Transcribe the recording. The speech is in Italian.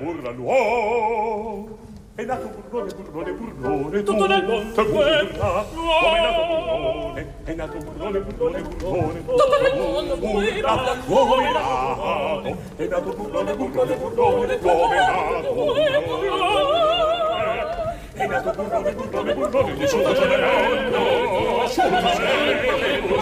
burla l'uomo. È nato burlone, burlone, burlone, tutto nel mondo burla. Come è nato burlone, è nato burlone, burlone, burlone, tutto nel mondo burla. come è nato, è nato burlone, burlone, burlone, come è nato burlone. È nato burlone, burlone, burlone, di tutto nel mondo,